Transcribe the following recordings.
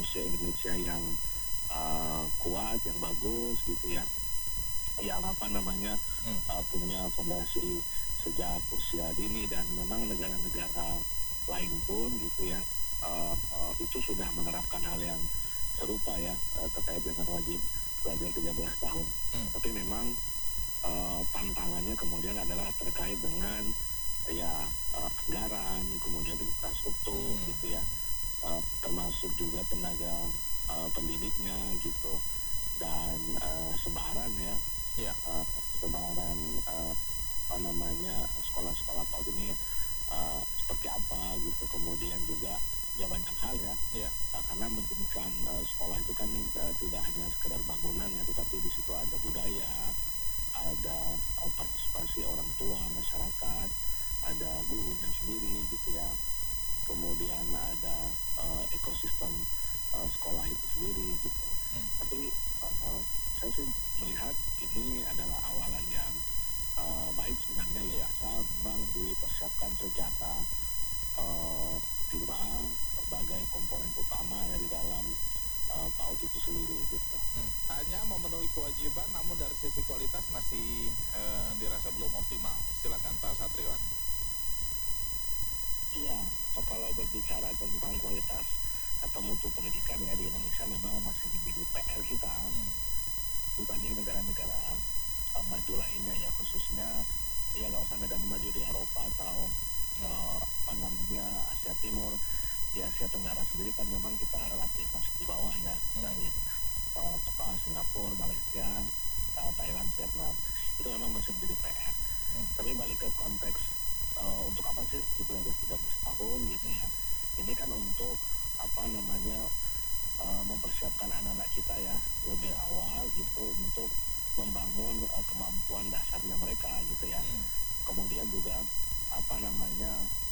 usia Indonesia yang kuat, yang bagus gitu ya, yang apa namanya punya fondasi sejak usia dini, dan memang negara-negara lain pun gitu ya itu sudah menerapkan hal yang serupa ya terkait dengan wajib belajar 13 tahun. Tapi memang tantangannya kemudian adalah terkait dengan ya anggaran, kemudian infrastruktur gitu ya, termasuk juga tenaga pendidiknya gitu, dan sebaran ya, sebaran apa namanya sekolah-sekolah PAUD ini seperti apa gitu. Kemudian juga ya banyak hal ya, karena mendirikan sekolah itu kan tidak hanya sekedar bangunan ya, tetapi di situ ada budaya, ada partisipasi orang tua, masyarakat, ada gurunya sendiri gitu ya, kemudian ada ekosistem sekolah itu sendiri gitu. Tapi saya sih melihat ini adalah awalan yang baik sebenarnya ya, asal memang dipersiapkan secara optimal berbagai komponen utama ya di dalam PAUD itu sendiri gitu. Hanya memenuhi kewajiban, namun dari sisi kualitas masih dirasa belum optimal. Silakan Pak Satriwan. Iya, kalau berbicara tentang kualitas atau mutu pendidikan ya di Indonesia memang masih menjadi PR kita dibanding negara-negara maju lainnya ya, khususnya ya nggak usah negara maju di Eropa atau apa namanya Asia Timur. Di Asia Tenggara sendiri kan memang kita relatif masih di bawah ya dari Singapura, Malaysia, Thailand, Vietnam. Itu memang masih menjadi PR. Tapi balik ke konteks untuk apa sih belajar 13 tahun gitu ya. Ini kan untuk apa namanya mempersiapkan anak-anak kita ya lebih awal gitu untuk membangun kemampuan dasarnya mereka gitu ya. Kemudian juga apa namanya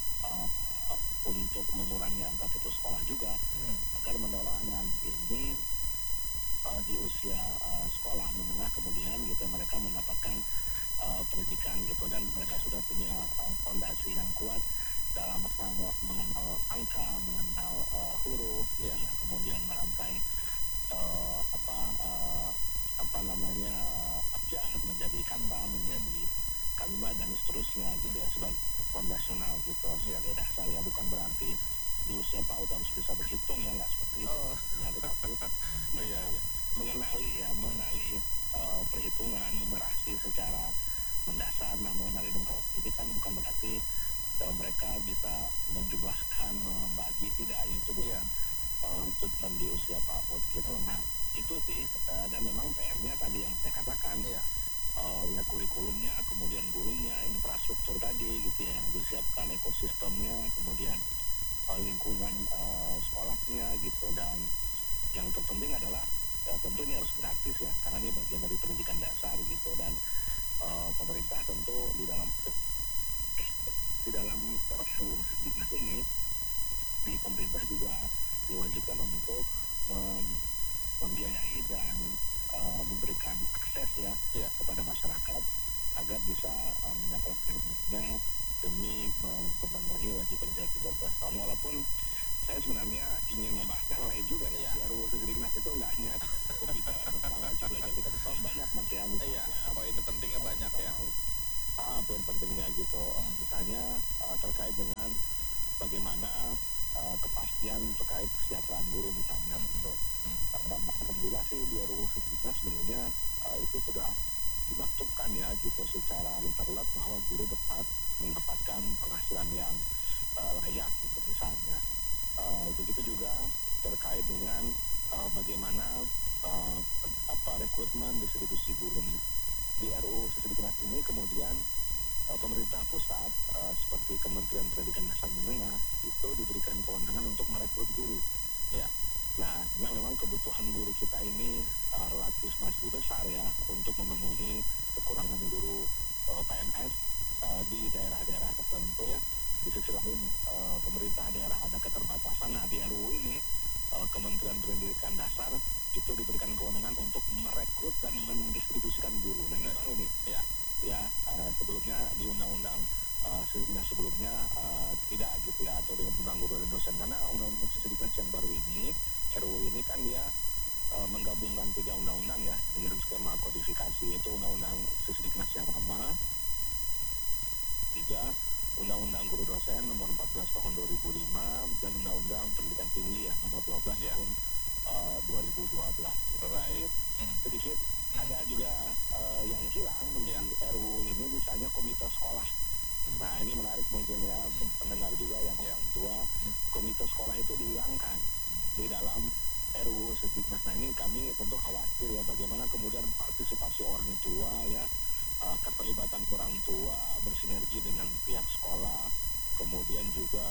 untuk mengurangi angka putus sekolah juga, agar mendorong anak-anak ini di usia sekolah menengah kemudian gitu mereka mendapatkan pendidikan gitu, dan mereka sudah punya fondasi yang kuat dalam mengenal angka, mengenal huruf gitu ya, kemudian merantai apa namanya abjad menjadi kata, menjadi kalimat dan seterusnya gitu ya, sebagai fondasional gitu, sebagai dasar ya. Bukan berarti di usia PAUD harus bisa berhitung ya, nggak seperti itu ya, tetapi mengenali perhitungan, numerasi secara mendasar. Nah, mengenali numerasi ini kan bukan berarti mereka bisa menjumlahkan, membagi, tidak, itu bukan tujuan di usia PAUD gitu. Nah, itu sih, dan memang PR-nya tadi yang saya katakan, ya kurikulumnya, kemudian gurunya, infrastruktur tadi gitu ya yang disiapkan, ekosistemnya, kemudian lingkungan sekolahnya gitu, dan yang terpenting adalah tentu ini harus gratis ya, karena ini bagian dari pendidikan dasar gitu, dan pemerintah tentu di dalam RUU Sisdiknas ini, di pemerintah juga diwajibkan untuk membiayai dan memberikan akses ya kepada masyarakat agar bisa menyekolahkan anaknya demi memenuhi wajib belajar 13 tahun. Walaupun saya sebenarnya ingin membahas yang lain juga ya. Di RUU Sisdiknas itu nggak hanya berbicara tentang wajib belajar 13 tahun, banyak nanti ya, misalnya poin pentingnya banyak ya. Poin pentingnya gitu, misalnya terkait dengan bagaimana kepastian terkait kesejahteraan guru misalnya gitu. Karena alhamdulillah sih di RUU Sisdiknas sebenarnya itu sudah dimaktubkan ya gitu secara letterlet bahwa guru dapat mendapatkan penghasilan yang layak gitu misalnya. Begitu juga terkait dengan bagaimana rekrutmen distribusi guru di RUU Sisdiknas ini. Kemudian pemerintah pusat seperti Kementerian Pendidikan Dasar Menengah itu diberikan kewenangan untuk merekrut guru. Nah, memang kebutuhan guru kita ini relatif masih besar ya untuk memenuhi kekurangan guru PNS di daerah-daerah tertentu. Di sisi lain pemerintah daerah ada keterbatasan. Nah, di RUU ini Kementerian Pendidikan Dasar itu diberikan kewenangan untuk merekrut dan mendistribusikan guru. Nah, ini baru nih. Sebelumnya di undang-undang sebelumnya tidak gitu ya, atau di undang-undang guru dan dosen, karena undang-undang Sisdiknas yang baru ini RUU ini kan dia menggabungkan 3 undang-undang ya dengan skema kodifikasi, yaitu undang-undang Sisdiknas yang lama, 3 Undang-Undang Guru Dosen nomor 14 tahun 2005 dan Undang-Undang Pendidikan Tinggi ya nomor 12 tahun 2012. Gitu. Baik. Sedikit ada juga yang hilang di RUU ini, misalnya komite sekolah. Nah ini menarik mungkin ya untuk pendengar juga yang orang tua. Komite sekolah itu dihilangkan di dalam RUU Sisdiknas. Nah ini kami tentu khawatir ya bagaimana kemudian partisipasi orang tua ya, keterlibatan orang tua bersinergi dengan pihak sekolah, kemudian juga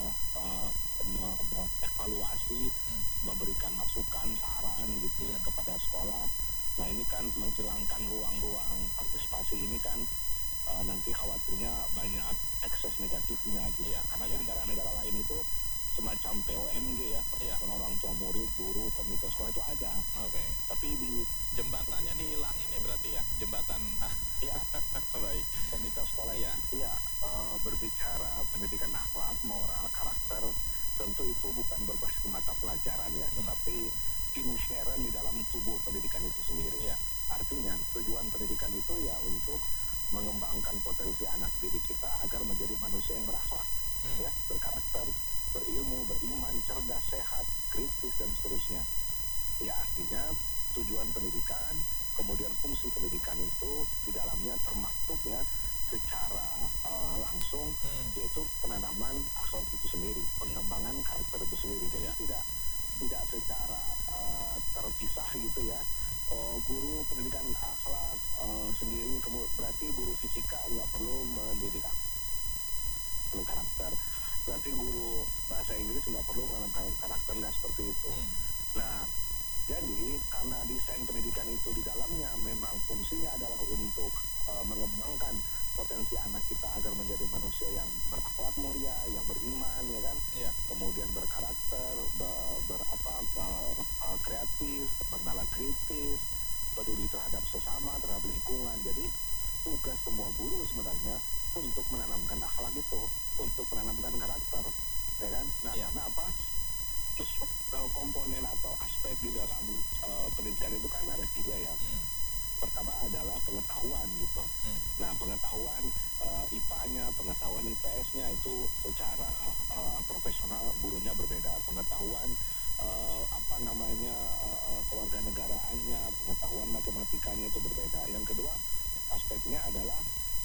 evaluasi, memberikan masukan, saran gitu ya kepada sekolah. Nah ini kan menghilangkan ruang-ruang partisipasi ini kan nanti khawatirnya banyak ekses negatifnya gitu. Karena di negara-negara lain itu semacam POMG ya, pertemuan orang tua murid, guru, komite sekolah itu ada. Tapi di jembatannya dihilangin ya berarti ya, jembatan. Iya. Baik. Komite sekolah itu ya berbicara pendidikan akhlak, moral, karakter. Tentu itu bukan berbasis mata pelajaran ya, tetapi inherent di dalam tubuh pendidikan itu sendiri. Artinya tujuan pendidikan itu ya untuk mengembangkan potensi anak didik kita agar menjadi manusia yang berakhlak, ya, berkarakter, berilmu, beriman, cerdas, sehat, kritis dan seterusnya. Ya artinya tujuan pendidikan, kemudian fungsi pendidikan itu di dalamnya termaktub ya secara langsung, yaitu penanaman akhlak itu sendiri, pengembangan karakter itu sendiri. Jadi tidak secara terpisah gitu ya. Guru pendidikan akhlak sendiri, berarti guru fisika nggak perlu mendidik karakter. Berarti guru bahasa Inggris nggak perlu menanamkan karakter, nggak seperti itu. Nah, jadi karena desain pendidikan itu di dalamnya memang fungsinya adalah untuk mengembangkan potensi anak kita agar menjadi manusia yang berakhlak mulia, yang beriman, ya kan, kemudian berkarakter, kreatif, bernalar kritis, peduli terhadap sesama, terhadap lingkungan. Jadi tugas semua guru sebenarnya untuk menanamkan akhlak itu, untuk menanamkan karakter, ya kan. Nah, karena apa? Komponen atau aspek di dalam pendidikan itu kan ada 3 ya. Pertama adalah pengetahuan gitu. Nah, pengetahuan IPA-nya, pengetahuan IPS-nya itu secara profesional gurunya berbeda. Pengetahuan kewarganegaraannya, pengetahuan matematikanya itu berbeda. Yang kedua aspeknya adalah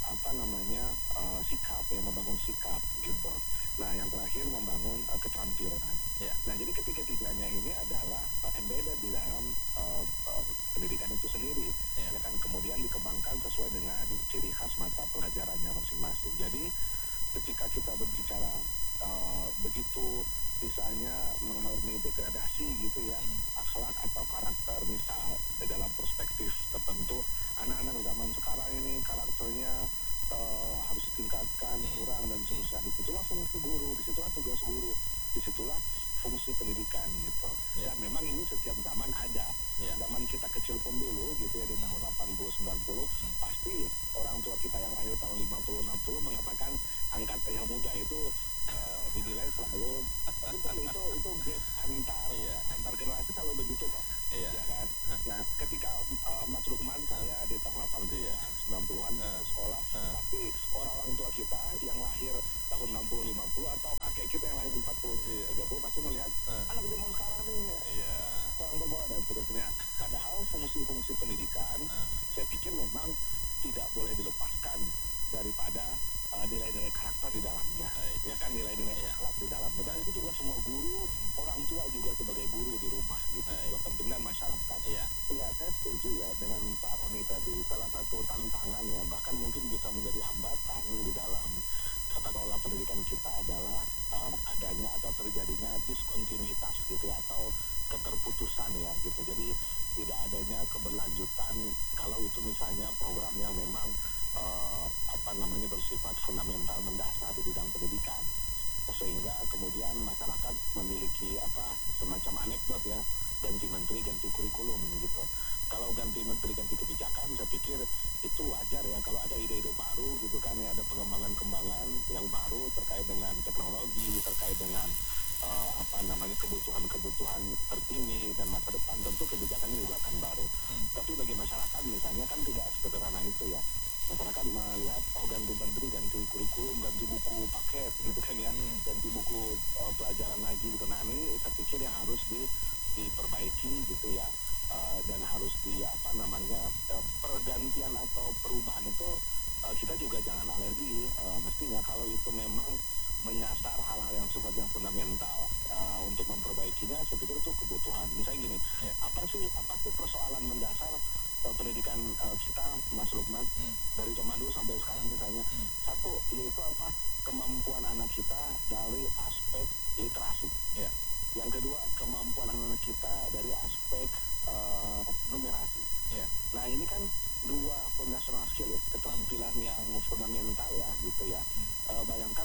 sikap ya, membangun sikap gitu. Nah, yang terakhir membangun keterampilan. Nah, jadi ketiga-tiganya ini adalah embedded di dalam pendidikan itu sendiri. Ya kan, kemudian dikembangkan sesuai dengan ciri khas mata pelajarannya masing-masing. Jadi ketika kita berbicara begitu misalnya mengalami degradasi gitu ya, akhlak atau karakter, misal dalam perspektif tertentu, anak-anak zaman sekarang ini karakternya harus ditingkatkan, kurang dan seterusnya. Disitulah fungsi guru, disitulah tugas guru, disitulah fungsi pendidikan gitu. Dan memang ini setiap zaman ada. Zaman kita kecil pun dulu gitu ya, di tahun 80-90, pasti orang tua kita yang lahir tahun 50-60 mengatakan angkatan yang muda itu dinilai selalu itu gap antar generasi selalu begitu kok. Ya kan. Nah, ketika Mas Lukman, saya di tahun 80-an, 90-an sekolah, pasti orang tua kita yang lahir tahun 60-50 atau kakek kita yang lahir 40-30 pasti melihat anak zaman sekarang nih kurang berbola dan seterusnya. Padahal fungsi-fungsi pendidikan saya pikir memang tidak boleh dilepaskan daripada nilai-nilai karakter di dalamnya, ya kan, nilai-nilai akhlak di dalamnya. Dan itu juga semua guru, orang tua juga sebagai guru di rumah gitu, juga penting, dan masyarakat. Iya, saya setuju ya dengan Pak Roni tadi. Salah satu tantangan ya, bahkan mungkin bisa menjadi hambatan di dalam tata kelola pendidikan kita adalah adanya atau terjadinya diskontinuitas gitu ya, atau keterputusan ya gitu. Jadi tidak adanya keberlanjutan kalau itu misalnya program yang memang bersifat fundamental mendasar di bidang pendidikan, sehingga kemudian masyarakat memiliki semacam anekdot ya, ganti menteri ganti kurikulum gitu. Kalau ganti menteri ganti kebijakan, saya pikir itu wajar ya kalau ada ide-ide baru gitu kan ya, ada pengembangan yang baru terkait dengan teknologi, terkait dengan kebutuhan terkini dan masa depan, tentu kebijakannya juga akan baru. Tapi bagi masyarakat misalnya kan tidak sederhana itu ya. Masyarakat melihat ganti menteri, ganti kurikulum, ganti buku paket gitu kan ya, ganti buku pelajaran lagi gitu. Nah ini saya pikir yang harus diperbaiki gitu ya. Dan harus pergantian atau perubahan itu kita juga jangan alergi. Mestinya kalau itu memang menyasar hal-hal yang sifatnya fundamental untuk memperbaikinya, saya pikir itu kebutuhan. Misalnya gini, apa sih persoalan mendasar pendidikan kita, Mas Lukman, dari zaman dulu sampai sekarang misalnya. Satu, yaitu kemampuan anak kita dari aspek literasi. Yang kedua, kemampuan anak kita dari aspek numerasi. Nah ini kan dua foundational skill ya, keterampilan yang fundamental ya gitu ya. Bayangkan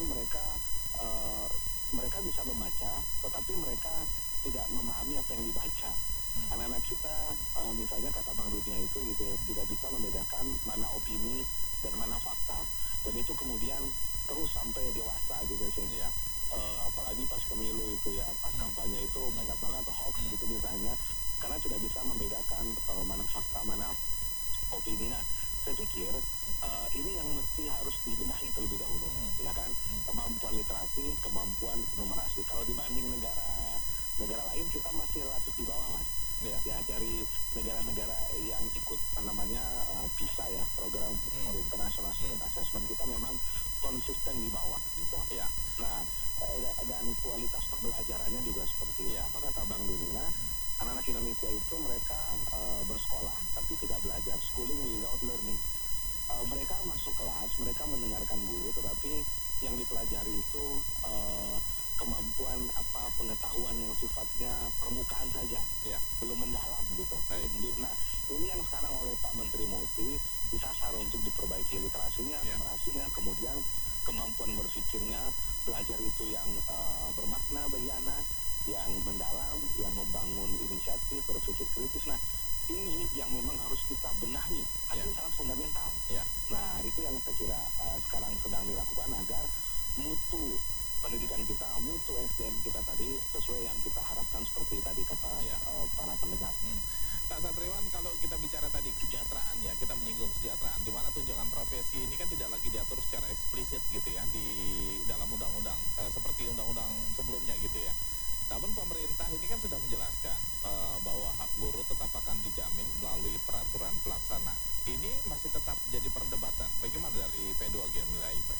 mereka bisa membaca, tetapi mereka tidak memahami apa yang dibaca. Anak-anak kita misalnya kata Bang Dunia itu gitu ya, tidak bisa membedakan mana opini dan mana fakta. Dan itu kemudian terus sampai dewasa gitu sih. Apalagi pas pemilu itu ya, pas kampanye itu banyak banget hoax gitu misalnya, karena tidak bisa membedakan mana fakta, mana opini. Nah, saya pikir ini yang mesti harus dibenahi terlebih dahulu, ya kan? Kemampuan literasi, kemampuan numerasi. Kalau dibanding negara lain, kita masih relatif di bawah, Mas. Ya, dari negara-negara yang ikut PISA ya, program for International Student Assessment, kita memang konsisten di bawah gitu. Nah, dan kualitas pembelajarannya juga seperti itu. Apa kata Bang Dunia? Anak-anak Indonesia itu mereka bersekolah tapi tidak belajar, schooling without learning. Mereka masuk kelas, mereka mendengarkan guru, tetapi yang dipelajari itu kemampuan pengetahuan yang sifatnya permukaan saja, belum mendalam gitu. Nah, ini yang sekarang oleh Pak Menteri Muti disasar untuk diperbaiki literasinya, numerasinya, kemudian kemampuan berpikirnya, belajar itu yang bermakna bagi anak, yang mendalam, yang membangun inisiatif, berpikir kritis. Nah, ini yang memang harus kita benahi. Ini sangat fundamental. Nah, itu yang saya kira sekarang sedang dilakukan agar mutu pendidikan kita, mutu SDM kita tadi sesuai yang kita harapkan seperti tadi kata para pendengar. Pak Satriwan, kalau kita bicara tadi kesejahteraan ya, kita menyinggung kesejahteraan, di mana tunjangan profesi ini kan tidak lagi diatur secara eksplisit gitu ya di dalam undang-undang seperti undang-undang sebelumnya gitu ya. Namun pemerintah ini kan sudah menjelaskan bahwa hak guru tetap akan dijamin melalui peraturan pelaksana. Ini masih tetap jadi perdebatan. Bagaimana dari P2G menilai, Pak?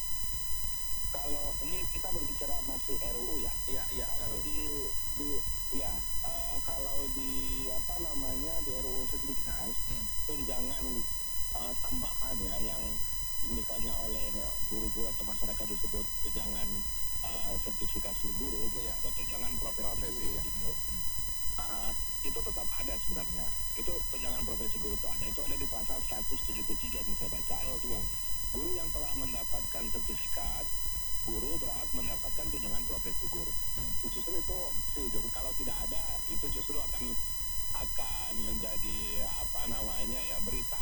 Kalau ini kita berbicara masih RUU ya? Iya, kalau di di RUU Sekdiknas, tunjangan tambahan ya yang misalnya oleh guru-guru atau masyarakat disebut tunjangan sertifikasi guru gitu, atau tunjangan profesi guru, ya. Gitu. Itu tetap ada sebenarnya. Itu tunjangan profesi guru itu ada. Itu ada di pasal 173 yang saya baca. Itu guru yang telah mendapatkan sertifikat guru berhak mendapatkan tunjangan profesi guru. Justru itu kalau tidak ada, itu justru akan menjadi berita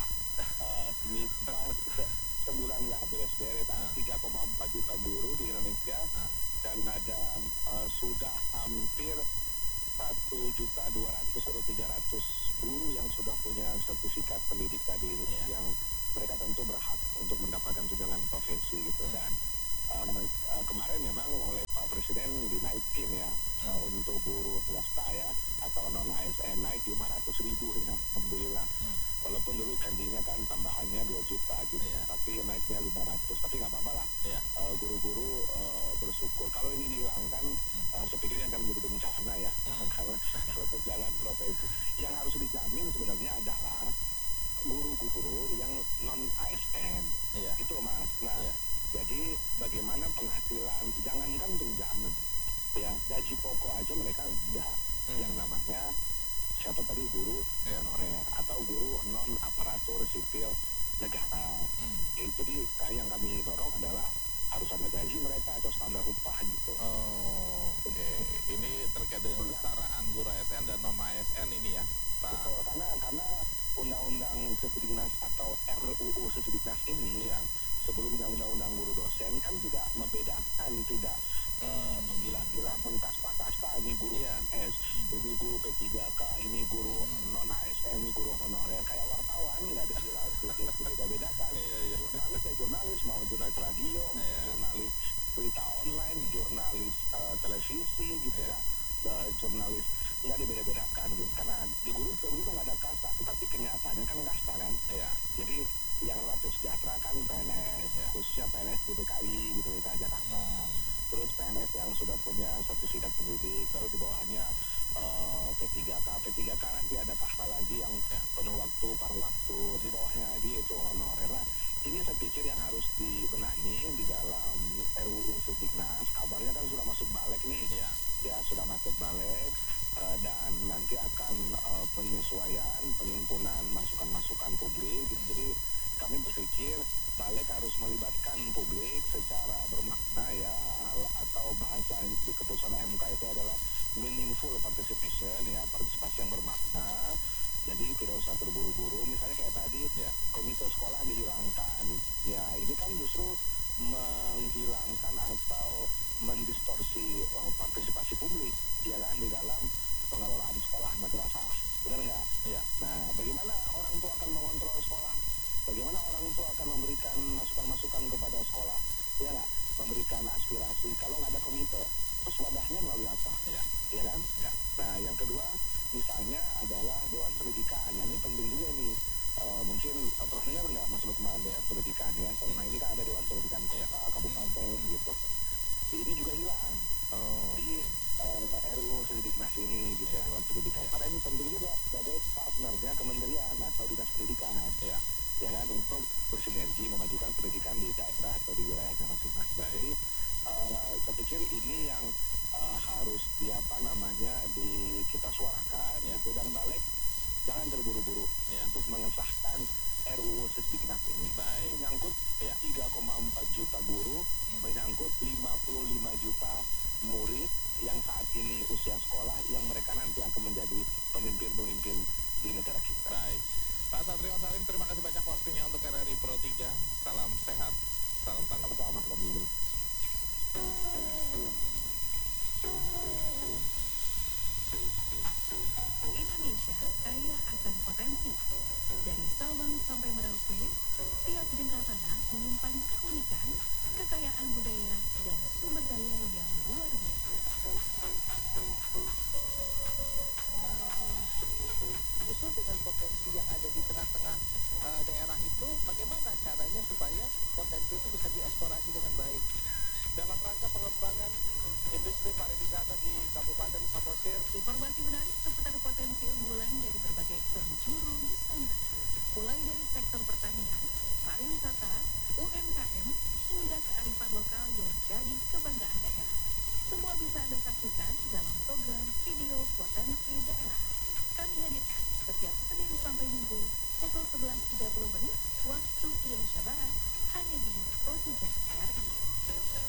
sebulan nggak beres-beres. 3,4 juta guru di Indonesia dan ada sudah hampir 1.200.000 atau 300 guru yang sudah punya sertifikat pendidik tadi, yang mereka tentu berhak untuk mendapatkan tunjangan profesi gitu. Dan kemarin memang oleh Pak Presiden dinaikin ya untuk guru swasta ya atau non ASN naik 500.000 ya, alhamdulillah. Walaupun dulu janjinya kan tambahannya 2 juta gitu, tapi naiknya 500. Tapi nggak apa-apa lah. Guru-guru bersyukur. Kalau ini dihilangkan, saya pikir akan menjadi bencana ya. Karena kalau tunjangan profesi yang harus dijamin sebenarnya adalah guru-guru yang non ASN. Itu Mas. Nah, jadi bagaimana penghasilan, jangankan tunjangan ya, gaji pokok aja mereka udah yang namanya siapa tadi, guru honorer atau guru non aparatur sipil negara. Jadi yang kami dorong adalah harus ada gaji mereka atau standar upah gitu. Oke. Ini terkait dengan kesetaraan guru ASN dan non ASN ini ya, Pak. Betul, karena undang-undang Sesidiknas atau RUU Sesidiknas ini sebelumnya undang-undang guru dosen kan tidak membedakan, tidak memilah-milah, mengkasta-kasta, ini guru PNS, ini guru P3K, ini guru non ASN, ini guru honorer, kayak wartawan nggak ada beda-bedakan. Jurnalis ya jurnalis, mau jurnalis radio, mau jurnalis berita online, jurnalis televisi gitu ya, jurnalis nggak dibeda-bedakan gitu. Karena di guru juga begitu nggak ada kasta, tetapi kenyataannya kan kasta kan. Jadi yang relatif sejahtera kan PNS, khususnya PNS di DKI gitu, misalnya Jakarta. Terus PNS yang sudah punya sertifikat pendidik, lalu di bawahnya P3K. P3K nanti ada kasta lagi yang penuh waktu, paruh waktu. Di bawahnya lagi itu honorer. Nah, ini saya pikir yang harus dibenahi di dalam RUU Sediknas. Kabarnya kan sudah masuk balik nih, ya sudah masuk balik. Dan nanti akan penyesuaian, penghimpunan masukan-masukan publik gitu. Jadi kami berpikir balik harus melibatkan publik secara bermakna ya, atau bahasa di keputusan MK itu adalah meaningful participation ya, partisipasi yang bermakna. Jadi tidak usah terburu-buru. Misalnya kayak tadi komite sekolah dihilangkan, ya ini kan justru menghilangkan atau mendistorsi partisipasi publik ya kan di dalam pengelolaan sekolah madrasah, benar nggak? Nah, bagaimana orang tua akan mengontrol sekolah? Bagaimana orang tua akan memberikan masukan-masukan kepada sekolah? Ya nggak? Memberikan aspirasi. Kalau nggak ada komite, terus wadahnya melalui apa? Ya kan? Nah, yang kedua misalnya adalah Dewan Pendidikan. Nah, ini penting juga nih. Mungkin pernah dengar nggak Mas Lukman Dewan Pendidikan ya? Selama ini kan ada Dewan Pendidikan kota, kabupaten gitu. Ini juga hilang di RUU Sediknas ini gitu, Dewan Pendidikan. Karena ini penting juga sebagai partnernya kementerian atau dinas pendidikan. Ya kan, untuk bersinergi memajukan pendidikan di daerah atau di wilayahnya masing-masing. Jadi saya pikir ini yang harus kita suarakan gitu, dan balik jangan terburu-buru untuk mengesahkan RUU Sediknas ini. Menyangkut 3,4 juta guru, menyangkut 55 juta murid yang saat ini usia sekolah, yang mereka nanti akan menjadi pemimpin-pemimpin di negara kita. Baik, Pak Satriwan Salim, terima kasih banyak waktunya untuk RRI Pro 3. Salam sehat, salam tangguh. Sama-sama, Mas Romi. Indonesia kaya akan potensi. Dari Sabang sampai Merauke, tiap jengkal tanah menyimpan keunikan, kekayaan budaya, dan sumber daya yang luar biasa. Justru dengan potensi yang ada di tengah-tengah daerah itu, bagaimana caranya supaya potensi itu bisa dieksplorasi dengan baik? Dalam rangka pengembangan industri pariwisata di Kabupaten Samosir, Informasi menarik seputar potensi unggulan dari berbagai penjuru Nusantara. Mulai dari sektor pertanian, pariwisata, UMKM, hingga kearifan lokal yang jadi kebanggaan daerah. Semua bisa Anda saksikan dalam program Video Potensi Daerah. Kami hadirkan setiap Senin sampai Minggu pukul 11.30 waktu Indonesia Barat, hanya di Pro 3 RRI.